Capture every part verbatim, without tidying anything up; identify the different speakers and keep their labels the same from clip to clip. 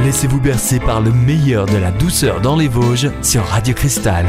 Speaker 1: Laissez-vous bercer par le meilleur de la douceur dans les Vosges sur Radio Cristal.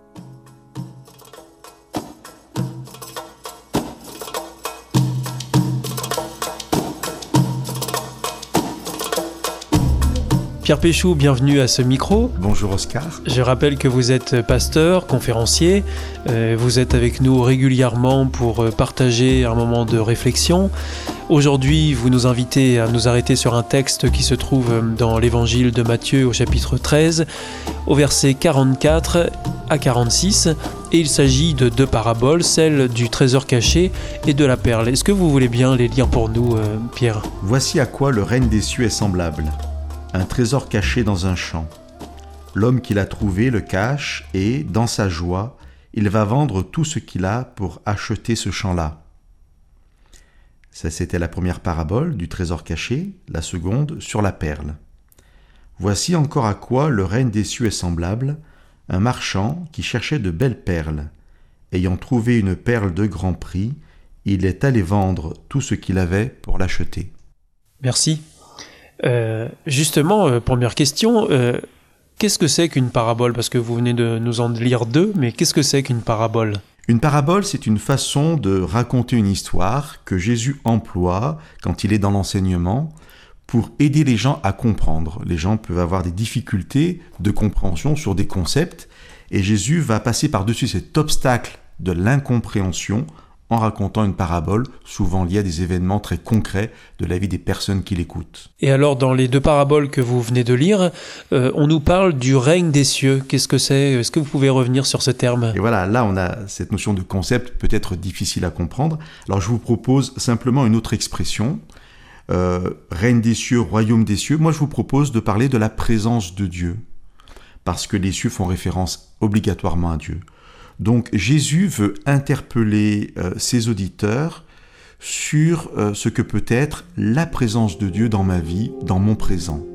Speaker 2: Pierre Péchou, bienvenue à ce micro.
Speaker 3: Bonjour Oscar.
Speaker 2: Je rappelle que vous êtes pasteur, conférencier. Euh, vous êtes avec nous régulièrement pour partager un moment de réflexion. Aujourd'hui, vous nous invitez à nous arrêter sur un texte qui se trouve dans l'évangile de Matthieu au chapitre treize, au verset quarante-quatre à quarante-six. Et il s'agit de deux paraboles, celle du trésor caché et de la perle. Est-ce que vous voulez bien les lire pour nous, euh, Pierre ?
Speaker 3: Voici à quoi le règne des cieux est semblable. Un trésor caché dans un champ. L'homme qui l'a trouvé le cache et, dans sa joie, il va vendre tout ce qu'il a pour acheter ce champ-là. Ça, c'était la première parabole du trésor caché, la seconde sur la perle. Voici encore à quoi le règne des cieux est semblable. Un marchand qui cherchait de belles perles. Ayant trouvé une perle de grand prix, il est allé vendre tout ce qu'il avait pour l'acheter.
Speaker 2: Merci. Euh, justement, euh, première question, euh, qu'est-ce que c'est qu'une parabole ? Parce que vous venez de nous en lire deux, mais qu'est-ce que c'est qu'une parabole ?
Speaker 3: Une parabole, c'est une façon de raconter une histoire que Jésus emploie quand il est dans l'enseignement pour aider les gens à comprendre. Les gens peuvent avoir des difficultés de compréhension sur des concepts et Jésus va passer par-dessus cet obstacle de l'incompréhension en racontant une parabole, souvent liée à des événements très concrets de la vie des personnes qui l'écoutent.
Speaker 2: Et alors, dans les deux paraboles que vous venez de lire, euh, on nous parle du règne des cieux. Qu'est-ce que c'est ? Est-ce que vous pouvez revenir sur ce terme ?
Speaker 3: Et voilà, là, on a cette notion de concept peut-être difficile à comprendre. Alors, je vous propose simplement une autre expression. Euh, règne des cieux, royaume des cieux. Moi, je vous propose de parler de la présence de Dieu, parce que les cieux font référence obligatoirement à Dieu. Donc Jésus veut interpeller euh, ses auditeurs sur euh, ce que peut être la présence de Dieu dans ma vie, dans mon présent.